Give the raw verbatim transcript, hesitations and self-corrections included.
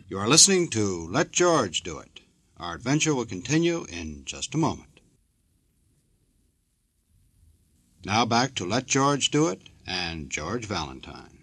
You are listening to Let George Do It. Our adventure will continue in just a moment. Now back to Let George Do It and George Valentine.